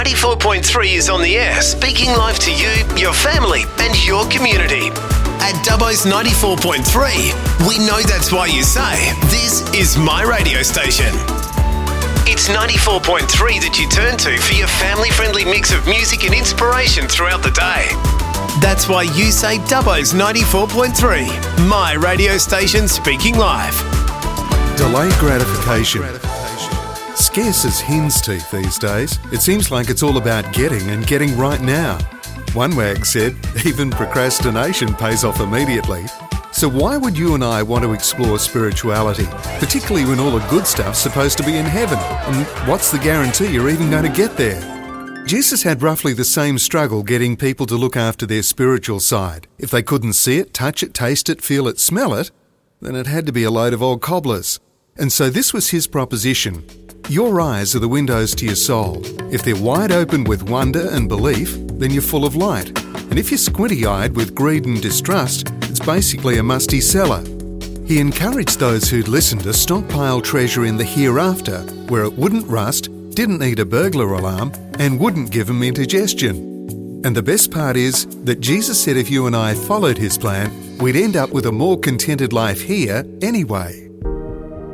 94.3 is on the air, speaking live to you, your family and your community. At Dubbo's 94.3, we know that's why you say, this is my radio station. It's 94.3 that you turn to for your family-friendly mix of music and inspiration throughout the day. That's why you say Dubbo's 94.3, my radio station speaking live. Delayed gratification. Scarce as hen's teeth these days. It seems like it's all about getting and getting right now. One wag said, even procrastination pays off immediately. So why would you and I want to explore spirituality, particularly when all the good stuff's supposed to be in heaven? And what's the guarantee you're even going to get there? Jesus had roughly the same struggle getting people to look after their spiritual side. If they couldn't see it, touch it, taste it, feel it, smell it, then it had to be a load of old cobblers. And so this was his proposition. Your eyes are the windows to your soul. If they're wide open with wonder and belief, then you're full of light. And if you're squinty-eyed with greed and distrust, it's basically a musty cellar. He encouraged those who'd listen to stockpile treasure in the hereafter, where it wouldn't rust, didn't need a burglar alarm, and wouldn't give them indigestion. And the best part is that Jesus said if you and I followed his plan, we'd end up with a more contented life here anyway.